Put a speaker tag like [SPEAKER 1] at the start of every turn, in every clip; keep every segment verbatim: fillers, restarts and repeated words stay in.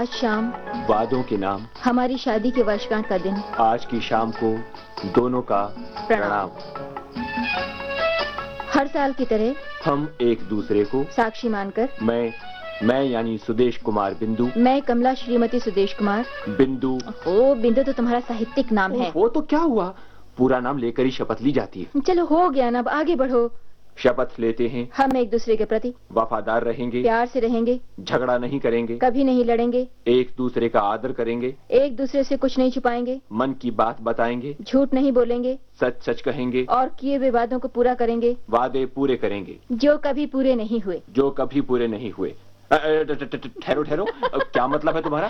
[SPEAKER 1] आज शाम
[SPEAKER 2] वादों के नाम
[SPEAKER 1] हमारी शादी के वर्षगांठ का दिन।
[SPEAKER 2] आज की शाम को दोनों का प्रणाम।
[SPEAKER 1] हर साल की तरह
[SPEAKER 2] हम एक दूसरे को
[SPEAKER 1] साक्षी मानकर,
[SPEAKER 2] मैं मैं यानी सुदेश कुमार बिंदु,
[SPEAKER 1] मैं कमला श्रीमती सुदेश कुमार
[SPEAKER 2] बिंदु।
[SPEAKER 1] ओ बिंदु तो तुम्हारा साहित्यिक नाम है।
[SPEAKER 2] वो तो क्या हुआ, पूरा नाम लेकर ही शपथ ली जाती है।
[SPEAKER 1] चलो हो गया ना, अब आगे बढ़ो।
[SPEAKER 2] शपथ लेते हैं
[SPEAKER 1] हम एक दूसरे के प्रति
[SPEAKER 2] वफादार रहेंगे,
[SPEAKER 1] प्यार से रहेंगे,
[SPEAKER 2] झगड़ा नहीं करेंगे,
[SPEAKER 1] कभी नहीं लड़ेंगे,
[SPEAKER 2] एक दूसरे का आदर करेंगे,
[SPEAKER 1] एक दूसरे से कुछ नहीं छुपाएंगे,
[SPEAKER 2] मन की बात बताएंगे,
[SPEAKER 1] झूठ नहीं बोलेंगे,
[SPEAKER 2] सच सच कहेंगे
[SPEAKER 1] और किए हुए वादों को पूरा करेंगे,
[SPEAKER 2] वादे पूरे करेंगे
[SPEAKER 1] जो कभी पूरे नहीं हुए।
[SPEAKER 2] जो कभी पूरे नहीं हुए। ठहरो ठहरो, क्या मतलब है तुम्हारा?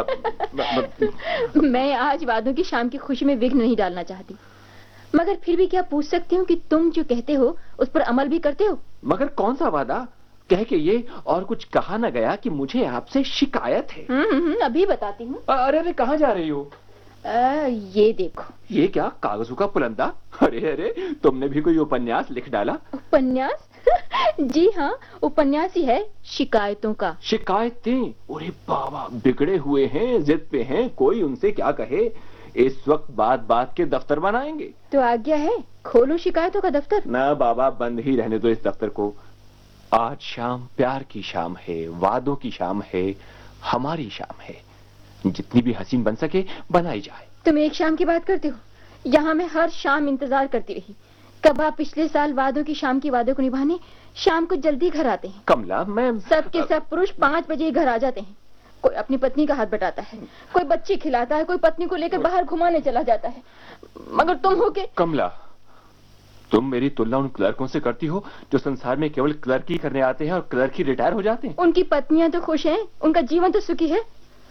[SPEAKER 1] मैं आज वादों की शाम की खुशी में विघ्न नहीं डालना चाहती, मगर फिर भी क्या पूछ सकती हूँ कि तुम जो कहते हो उस पर अमल भी करते हो?
[SPEAKER 2] मगर कौन सा वादा? कह के ये और कुछ कहा न गया कि मुझे आपसे शिकायत है।
[SPEAKER 1] हम्म अभी बताती हूँ।
[SPEAKER 2] अरे अरे कहाँ जा रही हो?
[SPEAKER 1] आ, ये देखो।
[SPEAKER 2] ये क्या, कागजों का पुलंदा? अरे अरे तुमने भी कोई उपन्यास लिख डाला?
[SPEAKER 1] उपन्यास? जी हाँ, उपन्यास ही है, शिकायतों का।
[SPEAKER 2] शिकायतें? अरे बाबा, बिगड़े हुए हैं, जिद पे हैं, कोई उनसे क्या कहे। इस वक्त बात बात के दफ्तर बनाएंगे।
[SPEAKER 1] तो आज्ञा है, खोलो शिकायतों का दफ्तर।
[SPEAKER 2] ना बाबा, बंद ही रहने दो इस दफ्तर को। आज शाम प्यार की शाम है, वादों की शाम है, हमारी शाम है। जितनी भी हसीन बन सके बनाई जाए।
[SPEAKER 1] तुम एक शाम की बात करते हो, यहाँ मैं हर शाम इंतजार करती रही। कब आप पिछले साल वादों की शाम की वादों को निभाने शाम को जल्दी घर आते हैं।
[SPEAKER 2] कमला, मैं
[SPEAKER 1] सब के सब पुरुष पाँच बजे घर आ जाते हैं। कोई अपनी पत्नी का हाथ बटाता है, कोई बच्ची खिलाता है, कोई पत्नी को लेकर बाहर घुमाने चला जाता है, मगर तुम हो के।
[SPEAKER 2] कमला, तुम मेरी तुलना उन क्लर्कों से करती हो जो संसार में केवल क्लर्क ही करने आते हैं और क्लर्क ही रिटायर हो जाते हैं।
[SPEAKER 1] उनकी पत्नियां तो खुश हैं, उनका जीवन तो सुखी है।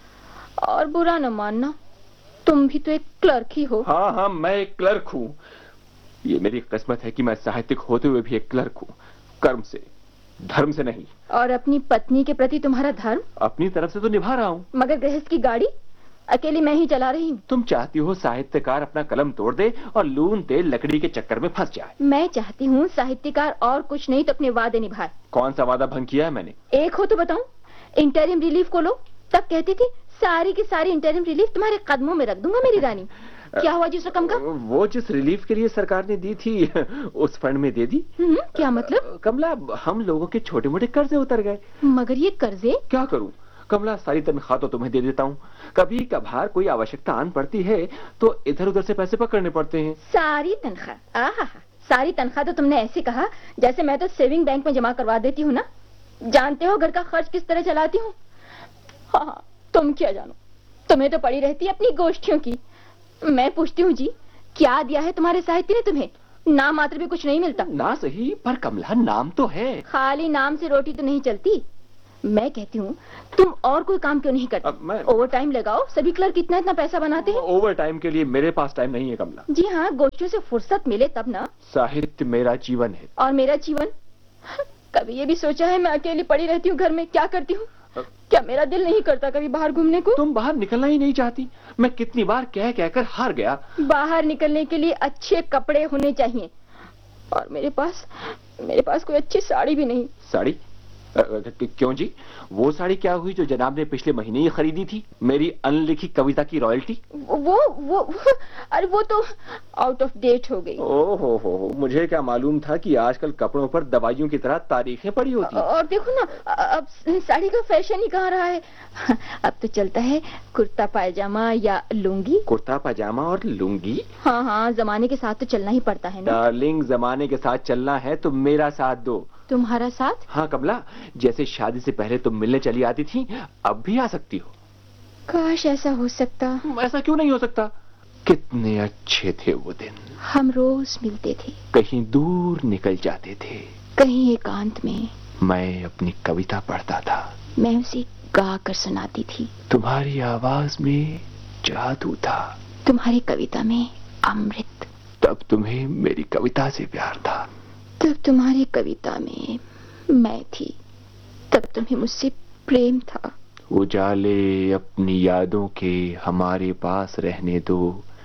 [SPEAKER 1] और बुरा न मानना, तुम भी तो एक क्लर्क ही हो।
[SPEAKER 2] हाँ हाँ, मैं एक क्लर्क हूँ। ये मेरी किस्मत है कि मैं साहित्यिक होते हुए भी एक क्लर्क हूँ, कर्म से, धर्म से नहीं।
[SPEAKER 1] और अपनी पत्नी के प्रति तुम्हारा धर्म?
[SPEAKER 2] अपनी तरफ से तो निभा रहा हूँ।
[SPEAKER 1] मगर गृहस्थ की गाड़ी अकेली मैं ही चला रही हूँ।
[SPEAKER 2] तुम चाहती हो साहित्यकार अपना कलम तोड़ दे और लून तेल लकड़ी के चक्कर में फंस जाए।
[SPEAKER 1] मैं चाहती हूँ साहित्यकार और कुछ नहीं तो अपने वादे निभाए।
[SPEAKER 2] कौन सा वादा भंग किया है मैंने?
[SPEAKER 1] एक हो तो बताऊं। इंटरिम रिलीफ को लो, तब कहती थी सारी की सारी इंटरिम रिलीफ तुम्हारे कदमों में रख दूंगा मेरी रानी। क्या हुआ जिस रकम का?
[SPEAKER 2] वो जिस रिलीफ के लिए सरकार ने दी थी उस फंड में दे दी।
[SPEAKER 1] क्या मतलब?
[SPEAKER 2] कमला, हम लोगों के छोटे मोटे कर्जे उतर गए।
[SPEAKER 1] मगर ये कर्जे?
[SPEAKER 2] क्या करूं कमला, सारी तनख्वाह तो तुम्हें दे देता हूँ। कभी कभार कोई आवश्यकता आन पड़ती है तो इधर उधर से पैसे पकड़ने पड़ते हैं।
[SPEAKER 1] सारी तनख्वाह? आहा, सारी तनख्वाह तो तुमने ऐसे कहा जैसे मैं तो सेविंग बैंक में जमा करवा देती हूँ ना। जानते हो घर का खर्च किस तरह चलाती हूँ। हाँ, तुम क्या जानो, तुम्हें तो पड़ी रहती है अपनी गोष्ठियों की। मैं पूछती हूँ जी, क्या दिया है तुम्हारे साहित्य ने तुम्हें? नाम मात्र भी कुछ नहीं मिलता।
[SPEAKER 2] ना सही, पर कमला नाम तो है।
[SPEAKER 1] खाली नाम से रोटी तो नहीं चलती। मैं कहती हूँ तुम और कोई काम क्यों नहीं करते?
[SPEAKER 2] मैं...
[SPEAKER 1] ओवर टाइम लगाओ, सभी क्लर्क इतना इतना पैसा बनाते हैं।
[SPEAKER 2] ओवर टाइम के लिए मेरे पास टाइम नहीं है कमला।
[SPEAKER 1] जी हाँ, गोष्ठियों से फुर्सत मिले तब ना।
[SPEAKER 2] साहित्य मेरा जीवन है।
[SPEAKER 1] और मेरा जीवन? कभी ये भी सोचा है मैं अकेली पड़ी रहती हूँ घर में, क्या करती हूँ? क्या मेरा दिल नहीं करता कभी बाहर घूमने को?
[SPEAKER 2] तुम बाहर निकलना ही नहीं चाहती। मैं कितनी बार कह कहकर हार गया।
[SPEAKER 1] बाहर निकलने के लिए अच्छे कपड़े होने चाहिए, और मेरे पास मेरे पास कोई अच्छी साड़ी भी नहीं।
[SPEAKER 2] साड़ी? क्यों जी, वो साड़ी क्या हुई जो जनाब ने पिछले महीने ही खरीदी थी, मेरी अनलिखी कविता की रॉयल्टी?
[SPEAKER 1] वो वो, वो अरे वो तो आउट ऑफ डेट हो गई।
[SPEAKER 2] ओहो हो हो, मुझे क्या मालूम था कि आजकल कपड़ों पर दवाइयों की तरह तारीखें पड़ी होती।
[SPEAKER 1] और देखो ना, अब साड़ी का फैशन ही कहाँ रहा है। अब तो चलता है कुर्ता पायजामा या लुंगी।
[SPEAKER 2] कुर्ता पायजामा और लुंगी?
[SPEAKER 1] हाँ हाँ, जमाने के साथ तो चलना ही पड़ता है ना।
[SPEAKER 2] डार्लिंग, जमाने के साथ चलना है तो मेरा साथ दो।
[SPEAKER 1] तुम्हारा साथ?
[SPEAKER 2] हाँ कमला, जैसे शादी से पहले तुम मिलने चली आती थी, अब भी आ सकती हो।
[SPEAKER 1] काश ऐसा हो सकता।
[SPEAKER 2] ऐसा क्यों नहीं हो सकता? कितने अच्छे थे वो दिन।
[SPEAKER 1] हम रोज मिलते थे,
[SPEAKER 2] कहीं दूर निकल जाते थे,
[SPEAKER 1] कहीं एकांत में।
[SPEAKER 2] मैं अपनी कविता पढ़ता था,
[SPEAKER 1] मैं उसे गा कर सुनाती थी।
[SPEAKER 2] तुम्हारी आवाज में जादू था,
[SPEAKER 1] तुम्हारी कविता में अमृत।
[SPEAKER 2] तब तुम्हें मेरी कविता से प्यार था,
[SPEAKER 1] तब तुम्हारी कविता में मैं थी, तब तुम्हें मुझसे प्रेम था।
[SPEAKER 2] उजाले अपनी यादों के हमारे पास रहने दो,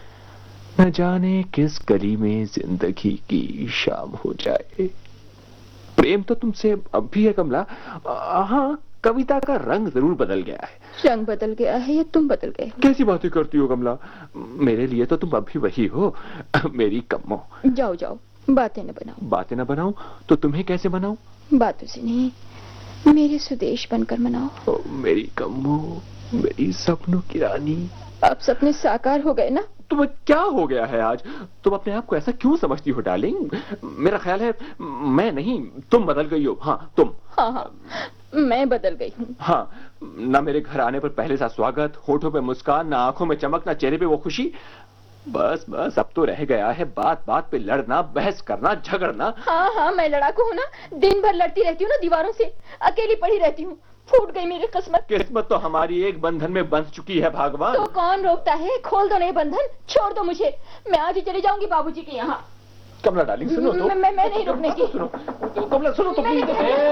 [SPEAKER 2] न जाने किस गली में जिंदगी की शाम हो जाए। प्रेम तो तुमसे अब भी है कमला। हाँ, कविता का रंग जरूर बदल गया है।
[SPEAKER 1] रंग बदल गया है या तुम बदल गए हो?
[SPEAKER 2] कैसी बातें करती हो कमला, मेरे लिए तो तुम अभी वही हो, मेरी कम्मो।
[SPEAKER 1] जाओ जाओ, बातें न बनाओ।
[SPEAKER 2] बातें न बनाऊं तो तुम्हें कैसे बनाऊं?
[SPEAKER 1] बातों से नहीं, मेरे स्वदेश बनकर मनाओ।
[SPEAKER 2] ओ, मेरी कम्मो, मेरी सपनों की रानी।
[SPEAKER 1] अब सपने साकार हो गए ना?
[SPEAKER 2] तुम्हें क्या हो गया है आज? तुम अपने आप को ऐसा क्यों समझती हो डार्लिंग? मेरा ख्याल है मैं नहीं, तुम बदल गई हो। हाँ तुम।
[SPEAKER 1] हाँ हाँ, मैं बदल गई हूँ।
[SPEAKER 2] हाँ, ना मेरे घर आने पर पहले सा स्वागत, होठों पे मुस्कान, ना आंखों में चमक, ना चेहरे पे वो खुशी। बस बस अब तो रह गया है बात बात पे लड़ना, बहस करना, झगड़ना।
[SPEAKER 1] हाँ हाँ, मैं लड़ाकू हूँ ना, दिन भर लड़ती रहती हूँ ना दीवारों से, अकेली पड़ी रहती हूँ। फूट गई मेरी किस्मत।
[SPEAKER 2] किस्मत तो हमारी एक बंधन में बंध चुकी है भगवान।
[SPEAKER 1] तो कौन रोकता है? खोल दो नए बंधन, छोड़ दो मुझे, मैं आज ही चली जाऊंगी बाबूजी के यहाँ।
[SPEAKER 2] कमला डार्लिंग सुनो तो।
[SPEAKER 1] मैं मैं, मैं नहीं रुकने की।
[SPEAKER 2] सुनो तो, कमला सुनो तो प्लीज।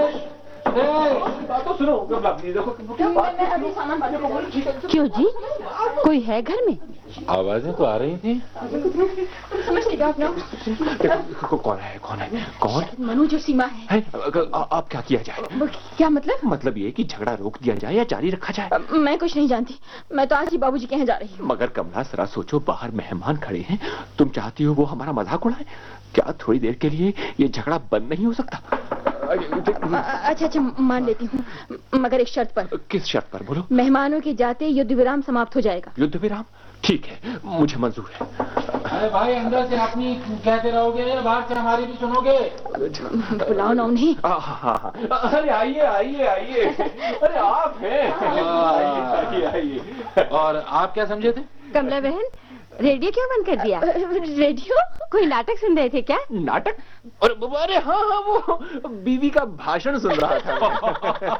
[SPEAKER 2] तो सुनो कमला प्लीज, देखो क्या बात है।
[SPEAKER 1] अभी सामान बांध के।
[SPEAKER 3] क्यों जी, कोई है घर में?
[SPEAKER 4] आवाजें तो आ रही थी।
[SPEAKER 1] समझ नहीं आप ना।
[SPEAKER 2] देखो कौन है, कौन है, कौन?
[SPEAKER 1] मनु जो सीमा है।
[SPEAKER 2] है अब क्या किया जाए?
[SPEAKER 1] क्या मतलब?
[SPEAKER 2] मतलब ये कि झगड़ा रोक दिया जाए या जारी रखा जाए?
[SPEAKER 1] मैं कुछ नहीं जानती, मैं तो आज ही बाबूजी के यहाँ जा रही हूँ।
[SPEAKER 2] मगर कमला जरा सोचो, बाहर मेहमान खड़े हैं, तुम चाहती हो वो हमारा मजाक उड़ाए? क्या थोड़ी देर के लिए ये झगड़ा बंद नहीं हो सकता?
[SPEAKER 1] अच्छा अच्छा, मान लेती हूँ, मगर एक शर्त पर।
[SPEAKER 2] किस शर्त पर बोलो?
[SPEAKER 1] मेहमानों के जाते युद्ध विराम समाप्त हो जाएगा।
[SPEAKER 2] युद्ध विराम? ठीक है, मुझे मंजूर है।
[SPEAKER 4] अरे भाई, अंदर से अपनी कहते रहोगे या बाहर से हमारी भी सुनोगे?
[SPEAKER 1] बुलाओ ना उन्हें।
[SPEAKER 2] हाँ हाँ हाँ, अरे आइए आइए आइए, अरे आप हैं, आइए आइए।
[SPEAKER 4] और आप क्या समझे थे?
[SPEAKER 3] कमला बहन, रेडियो क्यों बंद कर दिया?
[SPEAKER 1] रेडियो?
[SPEAKER 3] कोई नाटक सुन रहे थे क्या?
[SPEAKER 2] नाटक? और अरे हाँ हाँ, वो बीवी का भाषण सुन रहा था।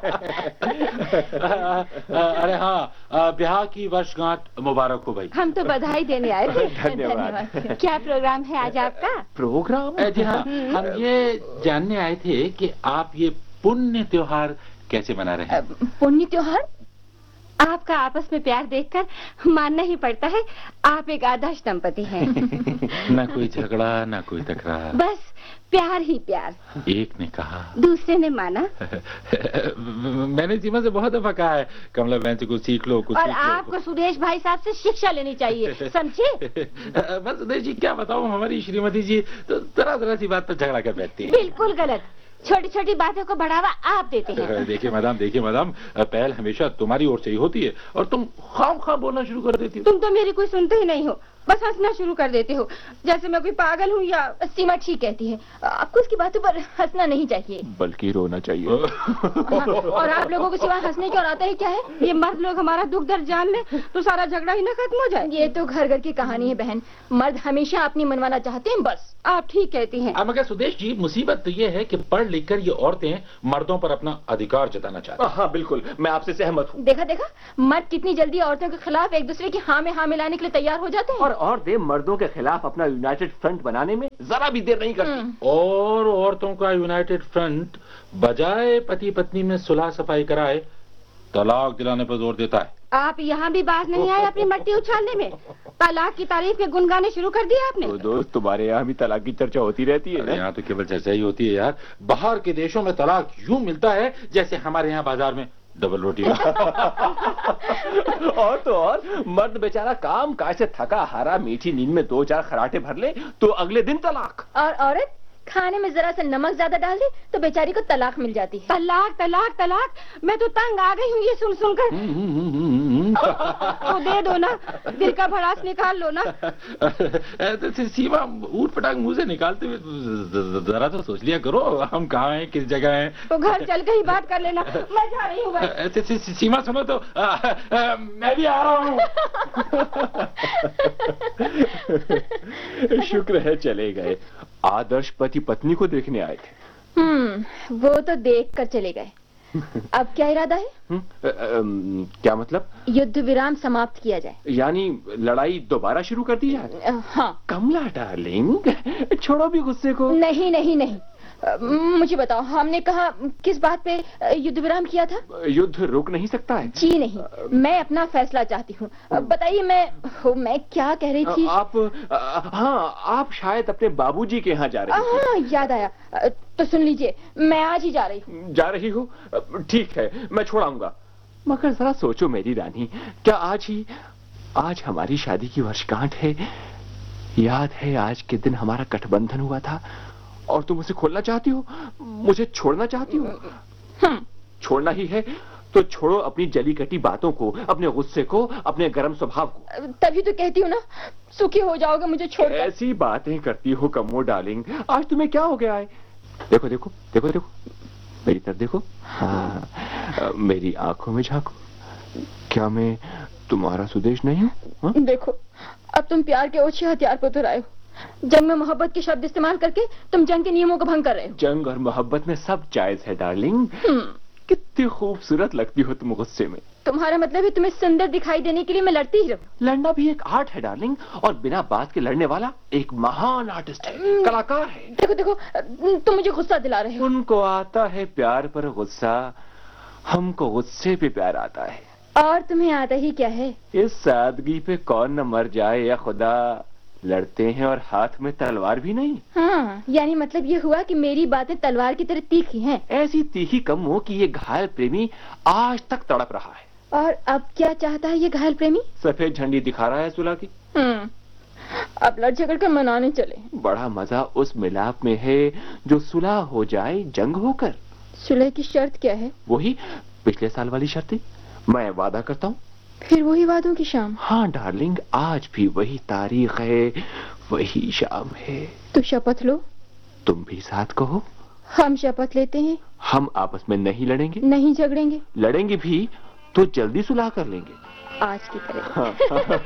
[SPEAKER 4] अरे हाँ, ब्याह की वर्षगांठ मुबारक हो भाई।
[SPEAKER 3] हम तो बधाई देने आए थे।
[SPEAKER 2] धन्यवाद।
[SPEAKER 3] क्या प्रोग्राम है आज आपका?
[SPEAKER 2] प्रोग्राम?
[SPEAKER 4] जी हाँ, हम ये जानने आए थे कि आप ये पुण्य त्योहार कैसे मना रहे हैं?
[SPEAKER 1] पुण्य त्योहार?
[SPEAKER 3] आपका आपस में प्यार देखकर मानना ही पड़ता है, आप एक आदर्श दंपति हैं।
[SPEAKER 4] ना कोई झगड़ा, ना कोई तकरार,
[SPEAKER 3] बस प्यार ही प्यार।
[SPEAKER 4] एक ने कहा,
[SPEAKER 3] दूसरे ने माना।
[SPEAKER 4] मैंने सीमा से बहुत दफा कहा है, कमला बहन से कुछ सीख लो, कुछ
[SPEAKER 3] और
[SPEAKER 4] सीख लो।
[SPEAKER 3] आपको सुरेश भाई साहब से शिक्षा लेनी चाहिए, समझे?
[SPEAKER 4] बस सुरेश जी क्या बताऊं, हमारी श्रीमती जी तो जरा जरा सी बात पर झगड़ा कर बैठती है।
[SPEAKER 3] बिल्कुल गलत, छोटी छोटी बातों को बढ़ावा आप देते हैं।
[SPEAKER 4] देखिए मैडम, देखिए मैडम, पहल हमेशा तुम्हारी ओर से ही होती है और तुम खाम खाम बोलना शुरू कर देती हो।
[SPEAKER 3] तुम तो मेरी कोई सुनते ही नहीं हो, बस हंसना शुरू कर देते हो, जैसे मैं कोई पागल हूँ या।
[SPEAKER 1] सीमा ठीक कहती है, आपको उसकी बातों पर हंसना नहीं चाहिए,
[SPEAKER 2] बल्कि रोना चाहिए।
[SPEAKER 1] और आप लोगों को सिवा हंसने की और आता है क्या है?
[SPEAKER 3] ये मर्द लोग हमारा दुख दर्द जान ले तो सारा झगड़ा ही ना खत्म हो जाए।
[SPEAKER 1] ये तो घर घर की कहानी है बहन, मर्द हमेशा अपनी मनवाना चाहते हैं बस।
[SPEAKER 3] आप ठीक कहती हैं।
[SPEAKER 4] मगर सुदेश जी, मुसीबत तो ये है कि पढ़ लिख कर ये औरतें मर्दों पर अपना अधिकार जताना चाहती हैं।
[SPEAKER 2] हाँ बिल्कुल, मैं आपसे सहमत हूँ।
[SPEAKER 1] देखा देखा, मर्द कितनी जल्दी औरतों के खिलाफ एक दूसरे की हाँ में हाँ मिलाने के लिए तैयार हो जाते हैं।
[SPEAKER 2] और औरतें मर्दों के खिलाफ अपना यूनाइटेड फ्रंट बनाने में जरा भी देर नहीं करती।
[SPEAKER 4] और औरतों का यूनाइटेड फ्रंट बजाय पति पत्नी में सुलह सफाई कराए, तलाक दिलाने पर जोर देता है।
[SPEAKER 3] आप यहाँ भी बात नहीं आए अपनी मट्टी उछालने में, तलाक की तारीफ के गुन गाने शुरू कर दिया आपने।
[SPEAKER 2] तो दोस्त, तुम्हारे यहाँ भी तलाक की चर्चा होती रहती है ना?
[SPEAKER 4] यहाँ तो केवल चर्चा ही होती है यार, बाहर के देशों में तलाक यूं मिलता है जैसे हमारे यहाँ बाजार में डबल रोटी।
[SPEAKER 2] और तो और मर्द बेचारा काम काज से थका हारा मीठी नींद में दो चार खराटे भर ले तो अगले दिन तलाक।
[SPEAKER 1] और औरत खाने में जरा सा नमक ज्यादा डाल दे तो बेचारी को तलाक मिल जाती है।
[SPEAKER 3] तलाक तलाक तलाक, मैं तो तंग आ गई हूँ ये सुन सुनकर। तो दे दो ना, दिल का भड़ास निकाल लो ना।
[SPEAKER 4] सीमा ऊट पटांग मुंह से निकालते हुए जरा तो सोच लिया करो, हम कहाँ हैं, किस जगह हैं।
[SPEAKER 3] तो घर चल के ही बात कर लेना, मैं जा रही हूँ।
[SPEAKER 4] सीमा सुनो तो, आ, आ, मैं भी आ रहा हूँ।
[SPEAKER 2] शुक्र है चले गए, आदर्श पति पत्नी को देखने आए थे।
[SPEAKER 1] हम्म, वो तो देख कर चले गए। अब क्या इरादा है?
[SPEAKER 2] हुँ? अ, अ, क्या मतलब?
[SPEAKER 1] युद्ध विराम समाप्त किया जाए,
[SPEAKER 2] यानी लड़ाई दोबारा शुरू कर दी जाए?
[SPEAKER 1] अ, हाँ।
[SPEAKER 2] कमला डार्लिंग, छोड़ो भी गुस्से को।
[SPEAKER 1] नहीं नहीं नहीं, अ, मुझे बताओ, हमने कहा किस बात पे अ, युद्ध विराम किया था?
[SPEAKER 2] युद्ध रुक नहीं सकता है?
[SPEAKER 1] जी नहीं, मैं अपना फैसला चाहती हूँ। अ, बताइए, मैं हो, मैं क्या कह रही थी?
[SPEAKER 2] आप, हाँ, आप शायद अपने बाबूजी के यहाँ जा रहे हैं।
[SPEAKER 1] हाँ, याद आया। अ, तो सुन लीजिए, मैं आज ही जा रही हूँ।
[SPEAKER 2] जा रही हो? ठीक है, मैं छोड़ आऊंगा। मगर जरा सोचो मेरी रानी, क्या आज ही आज हमारी शादी की वर्षगांठ है? याद है आज के दिन हमारा गठबंधन हुआ था और तुम उसे खोलना चाहती हो, मुझे छोड़ना चाहती हो?
[SPEAKER 1] हम्म,
[SPEAKER 2] छोड़ना ही है तो छोड़ो अपनी जली कटी बातों को, अपने गुस्से को, अपने गर्म स्वभाव को।
[SPEAKER 1] तभी तो कहती हूँ ना, सुखी हो जाओगे मुझे छोड़कर।
[SPEAKER 2] ऐसी बातें करती हो कमो डार्लिंग, आज तुम्हें क्या हो गया है? देखो देखो देखो देखो मेरी तरफ देखो। हाँ, मेरी आंखों में झांको। क्या मैं तुम्हारा सुदेश नहीं हूँ? हाँ?
[SPEAKER 1] देखो, अब तुम प्यार के ओछे हथियार पर उतर आए हो। जंग में मोहब्बत के शब्द इस्तेमाल करके तुम जंग के नियमों का भंग कर रहे हो।
[SPEAKER 2] जंग और मोहब्बत में सब जायज है डार्लिंग।
[SPEAKER 1] हम्म,
[SPEAKER 2] कितनी खूबसूरत लगती हो तुम गुस्से में।
[SPEAKER 1] तुम्हारा मतलब है तुम्हें सुंदर दिखाई देने के लिए मैं लड़ती ही रहूं।
[SPEAKER 2] लड़ना भी एक आर्ट है डार्लिंग, और बिना बात के लड़ने वाला एक महान आर्टिस्ट है, कलाकार है।
[SPEAKER 1] देखो देखो, तुम मुझे गुस्सा दिला रहे हो।
[SPEAKER 2] उनको आता है प्यार पर गुस्सा, हमको गुस्से पे प्यार आता है।
[SPEAKER 1] और तुम्हें आता ही क्या है?
[SPEAKER 2] इस सादगी पे कौन न मर जाए या खुदा। लड़ते हैं और हाथ में तलवार भी नहीं।
[SPEAKER 1] हाँ, यानी मतलब ये हुआ कि मेरी बातें तलवार की तरह तीखी हैं।
[SPEAKER 2] ऐसी तीखी कम हो कि ये घायल प्रेमी आज तक तड़प रहा है।
[SPEAKER 1] और अब क्या चाहता है ये घायल प्रेमी?
[SPEAKER 2] सफेद झंडी दिखा रहा है सुलह की।
[SPEAKER 1] हम्म, अब लड़ झगड़ कर मनाने चले।
[SPEAKER 2] बड़ा मजा उस मिलाप में है जो सुलह हो जाए जंग होकर।
[SPEAKER 1] सुलह की शर्त क्या है?
[SPEAKER 2] वही पिछले साल वाली शर्तें। मैं वादा करता हूँ।
[SPEAKER 1] फिर वही वादों की शाम।
[SPEAKER 2] हाँ डार्लिंग, आज भी वही तारीख है, वही शाम है।
[SPEAKER 1] तो शपथ लो।
[SPEAKER 2] तुम भी साथ कहो।
[SPEAKER 1] हम शपथ लेते हैं,
[SPEAKER 2] हम आपस में नहीं लड़ेंगे,
[SPEAKER 1] नहीं झगड़ेंगे,
[SPEAKER 2] लड़ेंगे भी तो जल्दी सुलह कर लेंगे।
[SPEAKER 1] आज की तरह।